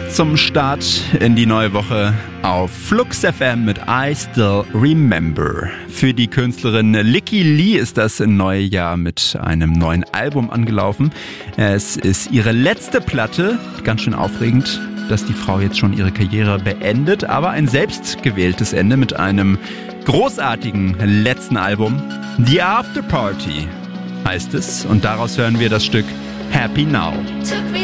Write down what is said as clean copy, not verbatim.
zum Start in die neue Woche auf Flux FM mit I Still Remember. Für die Künstlerin Lykke Li ist das neue Jahr mit einem neuen Album angelaufen. Es ist ihre letzte Platte, ganz schön aufregend, dass die Frau jetzt schon ihre Karriere beendet, aber ein selbstgewähltes Ende mit einem großartigen letzten Album. The After Party heißt es und daraus hören wir das Stück Happy Now.